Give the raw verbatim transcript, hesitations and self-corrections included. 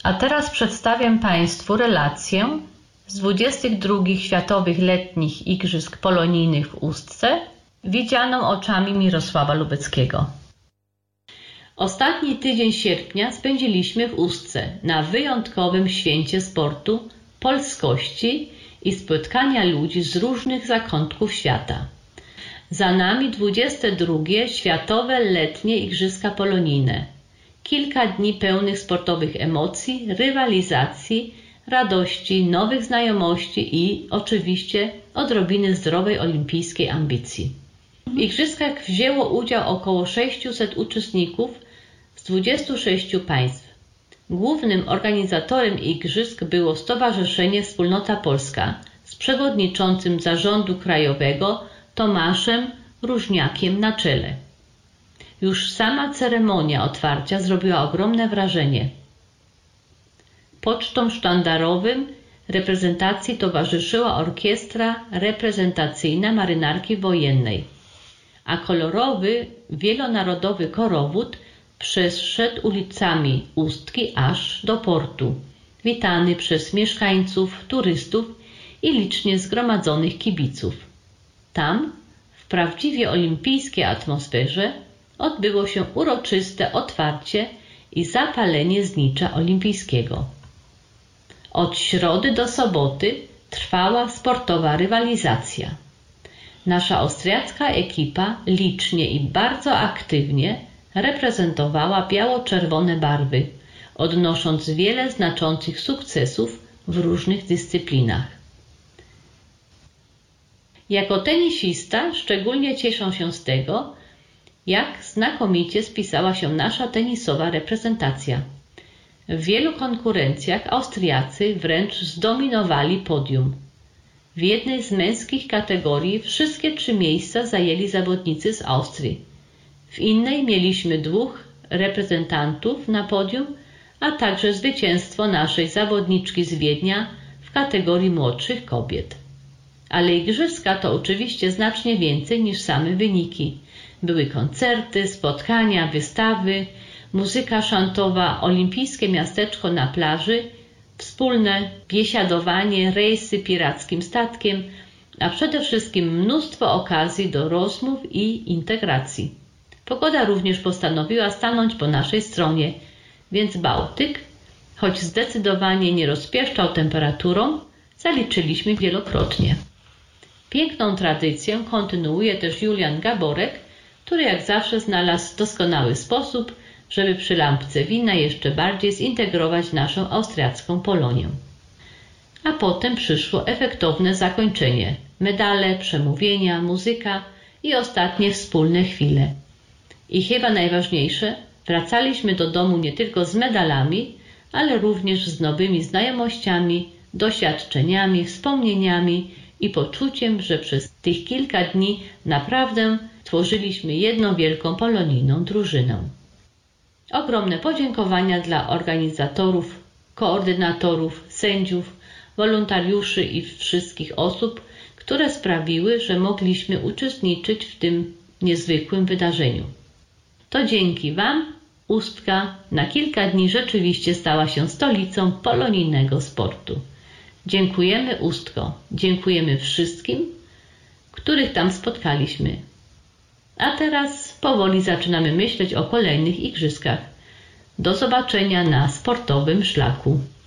A teraz przedstawiam Państwu relację z dwudziestych drugich Światowych Letnich Igrzysk Polonijnych w Ustce, widzianą oczami Mirosława Lubeckiego. Ostatni tydzień sierpnia spędziliśmy w Ustce na wyjątkowym święcie sportu, polskości i spotkania ludzi z różnych zakątków świata. Za nami dwudzieste drugie Światowe Letnie Igrzyska Polonijne. Kilka dni pełnych sportowych emocji, rywalizacji, radości, nowych znajomości i oczywiście odrobiny zdrowej olimpijskiej ambicji. W igrzyskach wzięło udział około sześciuset uczestników z dwudziestu sześciu państw. Głównym organizatorem igrzysk było Stowarzyszenie Wspólnota Polska z przewodniczącym zarządu krajowego Tomaszem Różniakiem na czele. Już sama ceremonia otwarcia zrobiła ogromne wrażenie. Pocztom sztandarowym reprezentacji towarzyszyła orkiestra reprezentacyjna Marynarki Wojennej, a kolorowy, wielonarodowy korowód przeszedł ulicami Ustki aż do portu, witany przez mieszkańców, turystów i licznie zgromadzonych kibiców. Tam, w prawdziwie olimpijskiej atmosferze, odbyło się uroczyste otwarcie i zapalenie znicza olimpijskiego. Od środy do soboty trwała sportowa rywalizacja. Nasza austriacka ekipa licznie i bardzo aktywnie reprezentowała biało-czerwone barwy, odnosząc wiele znaczących sukcesów w różnych dyscyplinach. Jako tenisista szczególnie cieszę się z tego, jak znakomicie spisała się nasza tenisowa reprezentacja. W wielu konkurencjach Austriacy wręcz zdominowali podium. W jednej z męskich kategorii wszystkie trzy miejsca zajęli zawodnicy z Austrii. W innej mieliśmy dwóch reprezentantów na podium, a także zwycięstwo naszej zawodniczki z Wiednia w kategorii młodszych kobiet. Ale igrzyska to oczywiście znacznie więcej niż same wyniki. Były koncerty, spotkania, wystawy, muzyka szantowa, olimpijskie miasteczko na plaży, wspólne biesiadowanie, rejsy pirackim statkiem, a przede wszystkim mnóstwo okazji do rozmów i integracji. Pogoda również postanowiła stanąć po naszej stronie, więc Bałtyk, choć zdecydowanie nie rozpieszczał temperaturą, zaliczyliśmy wielokrotnie. Piękną tradycję kontynuuje też Julian Gaborek, który jak zawsze znalazł doskonały sposób, żeby przy lampce wina jeszcze bardziej zintegrować naszą austriacką Polonię. A potem przyszło efektowne zakończenie, medale, przemówienia, muzyka i ostatnie wspólne chwile. I chyba najważniejsze, wracaliśmy do domu nie tylko z medalami, ale również z nowymi znajomościami, doświadczeniami, wspomnieniami i poczuciem, że przez tych kilka dni naprawdę tworzyliśmy jedną wielką polonijną drużynę. Ogromne podziękowania dla organizatorów, koordynatorów, sędziów, wolontariuszy i wszystkich osób, które sprawiły, że mogliśmy uczestniczyć w tym niezwykłym wydarzeniu. To dzięki Wam Ustka na kilka dni rzeczywiście stała się stolicą polonijnego sportu. Dziękujemy Ustko, dziękujemy wszystkim, których tam spotkaliśmy. A teraz powoli zaczynamy myśleć o kolejnych igrzyskach. Do zobaczenia na sportowym szlaku.